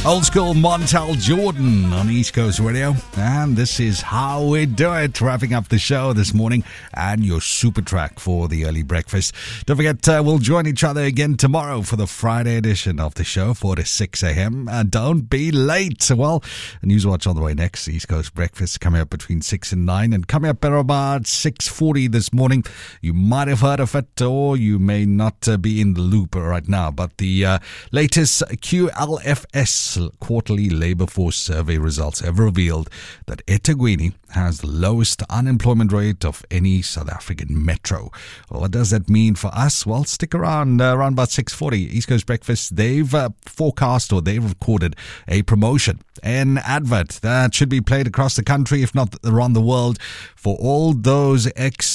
Old school Montel Jordan on East Coast Radio. And this is how we do it. Wrapping up the show this morning and your super track for the early breakfast. Don't forget, we'll join each other again tomorrow for the Friday edition of the show, 4 to 6 a.m. And don't be late. Well, a News Watch on the way next. East Coast breakfast coming up between 6 and 9. And coming up at about 6:40 this morning. You might have heard of it or you may not be in the loop right now. But the latest QLFS quarterly labor force survey results have revealed that eThekwini has the lowest unemployment rate of any South African metro. Well, what does that mean for us? Well, stick around about 6:40. East Coast Breakfast, they've forecast or they've recorded a promotion, an advert that should be played across the country, if not around the world, for all those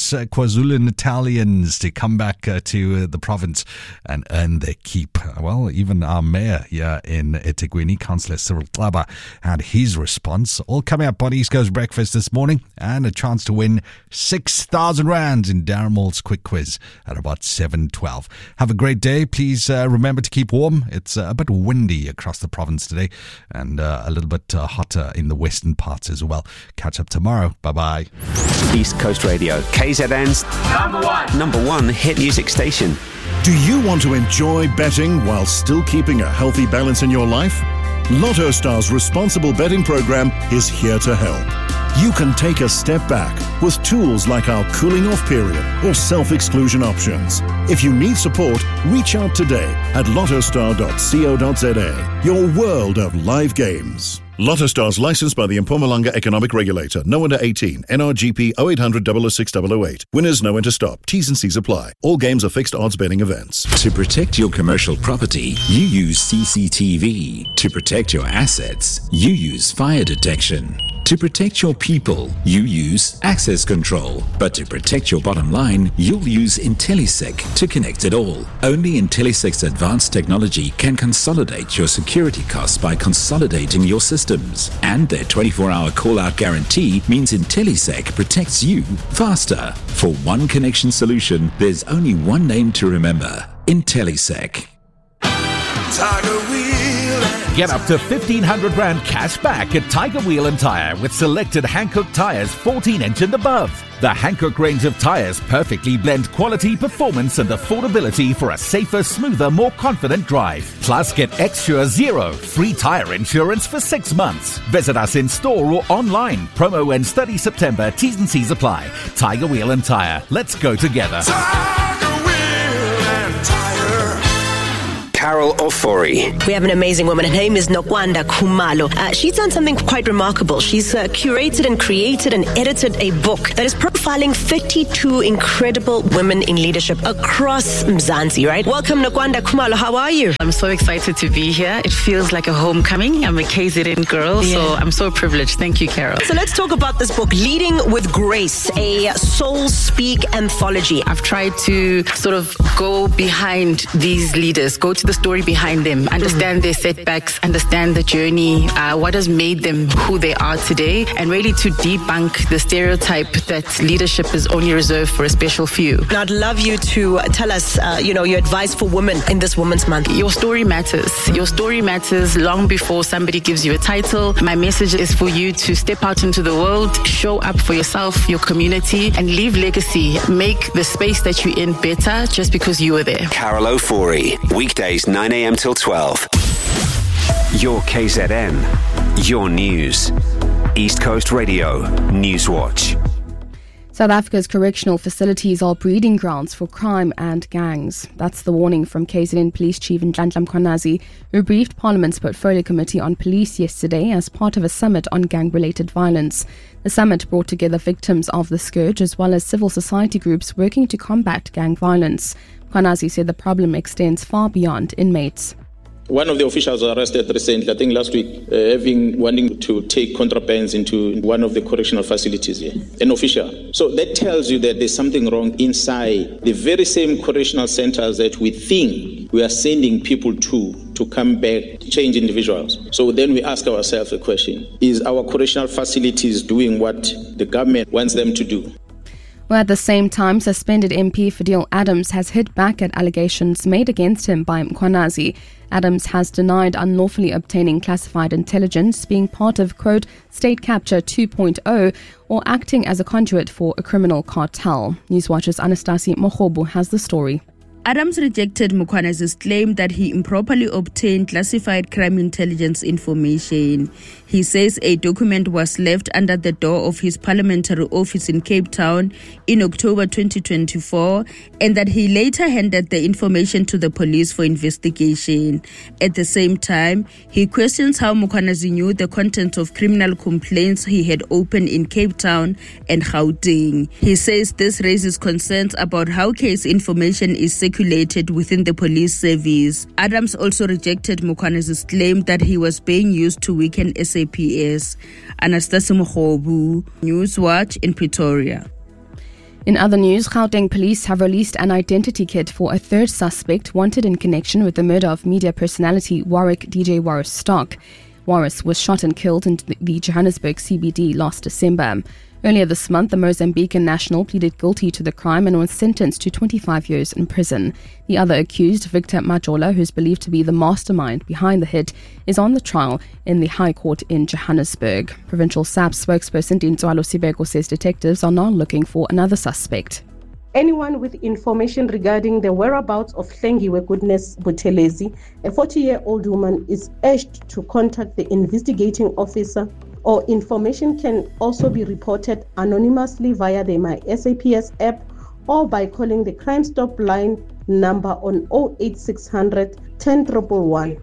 ex-KwaZulu-Natalians to come back to the province and earn their keep. Well, even our mayor here in eThekwini, Councillor Cyril Xaba, had his response. All coming up on East Coast Breakfast this morning, and a chance to win 6,000 Rands in Darren Moore's quick quiz at about 7:12. Have a great day. Please remember to keep warm. It's a bit windy across the province today and a little bit hotter in the western parts as well. Catch up tomorrow. Bye-bye. East Coast Radio, KZN's number one hit music station. Do you want to enjoy betting while still keeping a healthy balance in your life? Lotto Star's responsible betting program is here to help. You can take a step back with tools like our cooling off period or self-exclusion options. If you need support, reach out today at lottostar.co.za, your world of live games. Lotto Stars licensed by the Mpumalanga Economic Regulator. No under 18. NRGP 0800 006 008. Winners know when to stop. T's and C's apply. All games are fixed odds betting events. To protect your commercial property, you use CCTV. To protect your assets, you use fire detection. To protect your people, you use access control. But to protect your bottom line, you'll use IntelliSec to connect it all. Only IntelliSec's advanced technology can consolidate your security costs by consolidating your systems. And their 24-hour call-out guarantee means IntelliSec protects you faster. For one connection solution, there's only one name to remember: IntelliSec. Get up to 1,500 Rand cash back at Tiger Wheel and Tire with selected Hankook tires 14-inch and above. The Hankook range of tires perfectly blend quality, performance and affordability for a safer, smoother, more confident drive. Plus, get Xsure Zero free tire insurance for 6 months. Visit us in store or online. Promo ends 30 September. T's and C's apply. Tiger Wheel and Tire. Let's go together. Carol Ofori. We have an amazing woman. Her name is Nokwanda Khumalo. She's done something quite remarkable. She's curated and created and edited a book that is profiling 32 incredible women in leadership across Mzansi, right? Welcome, Nokwanda Khumalo. How are you? I'm so excited to be here. It feels like a homecoming. I'm a KZN girl, so I'm so privileged. Thank you, Carol. So let's talk about this book, Leading with Grace, a Soul Speak anthology. I've tried to sort of go behind these leaders, go to the story behind them, understand their setbacks, understand the journey, what has made them who they are today, and really to debunk the stereotype that leadership is only reserved for a special few. Now, I'd love you to tell us, your advice for women in this Women's Month. Your story matters. Your story matters long before somebody gives you a title. My message is for you to step out into the world, show up for yourself, your community, and leave legacy. Make the space that you're in better just because you were there. Carol Ofori. Weekdays 9 a.m. till 12. Your KZN. Your news. East Coast Radio. News Watch. South Africa's correctional facilities are breeding grounds for crime and gangs. That's the warning from KZN Police Chief Nhlanhla Mkhwanazi, who briefed Parliament's Portfolio Committee on Police yesterday as part of a summit on gang-related violence. The summit brought together victims of the scourge as well as civil society groups working to combat gang violence. Mkhwanazi said the problem extends far beyond inmates. One of the officials was arrested recently, I think last week, wanting to take contrabands into one of the correctional facilities here, an official. So that tells you that there's something wrong inside the very same correctional centers that we think we are sending people to come back, change individuals. So then we ask ourselves the question, is our correctional facilities doing what the government wants them to do? Well, at the same time, suspended MP Fadil Adams has hit back at allegations made against him by Mkhwanazi. Adams has denied unlawfully obtaining classified intelligence, being part of, quote, State Capture 2.0, or acting as a conduit for a criminal cartel. Newswatch's Anastasi Mohobu has the story. Adams rejected Mkhwanazi's claim that he improperly obtained classified crime intelligence information. He says a document was left under the door of his parliamentary office in Cape Town in October 2024 and that he later handed the information to the police for investigation. At the same time, he questions how Mkhwanazi knew the content of criminal complaints he had opened in Cape Town and Gauteng. He says this raises concerns about how case information is circulated within the police service. Adams also rejected Mkhwanazi's claim that he was being used to weaken SAPS. Anastasia Mohobu, Newswatch in Pretoria. In other news, Gauteng police have released an identity kit for a third suspect wanted in connection with the murder of media personality Warwick DJ Warris Stock. Warris was shot and killed in the Johannesburg CBD last December. Earlier this month, the Mozambican national pleaded guilty to the crime and was sentenced to 25 years in prison. The other accused, Victor Majola, who is believed to be the mastermind behind the hit, is on the trial in the High Court in Johannesburg. Provincial SAPS spokesperson Dintswalo Sibeko says detectives are now looking for another suspect. Anyone with information regarding the whereabouts of Hlengiwe Goodness Buthelezi, a 40-year-old woman, is urged to contact the investigating officer, or information can also be reported anonymously via the My SAPS app or by calling the Crime Stop line number on 08600 10111.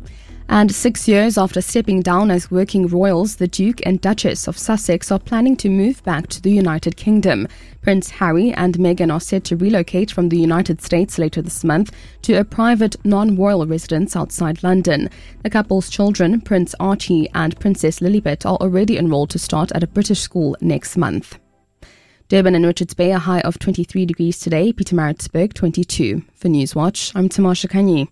And 6 years after stepping down as working royals, the Duke and Duchess of Sussex are planning to move back to the United Kingdom. Prince Harry and Meghan are set to relocate from the United States later this month to a private non-royal residence outside London. The couple's children, Prince Archie and Princess Lilibet, are already enrolled to start at a British school next month. Durban and Richards Bay a high of 23 degrees today, Pietermaritzburg 22. For Newswatch, I'm Tamasha Kanyi.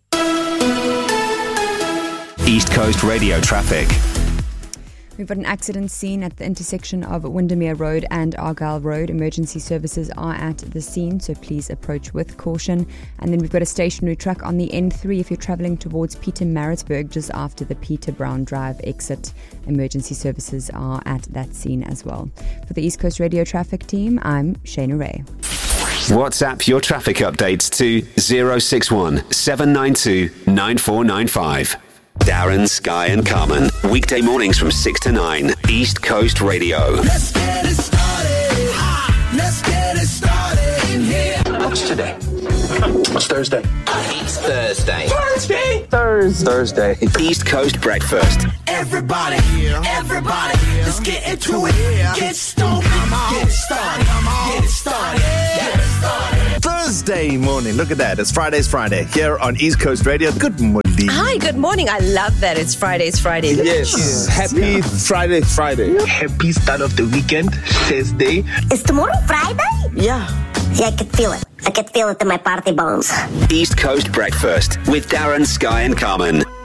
East Coast Radio traffic. We've got an accident scene at the intersection of Windermere Road and Argyle Road. Emergency services are at the scene, so please approach with caution. And then we've got a stationary truck on the N3 if you're travelling towards Pietermaritzburg, just after the Peter Brown Drive exit. Emergency services are at that scene as well. For the East Coast Radio traffic team, I'm Shana Ray. WhatsApp your traffic updates to 061 792 9495. Darren, Sky and Carmen. Weekday mornings from 6 to 9. East Coast Radio. Let's get it started. Let's get it started in here. What's today? It's Thursday. It's Thursday. Thursday. East Coast Breakfast. Everybody, let's get into it. Get stoned. Get it started. Get it started. Get it started. Thursday morning. Look at that. It's Friday here on East Coast Radio. Good morning. Hi, good morning. I love that. It's Friday. Look yes. Happy Friday. Happy start of the weekend. Thursday. Is tomorrow Friday? Yeah. Yeah, I can feel it. I can feel it in my party bones. East Coast Breakfast with Darren, Sky and Carmen.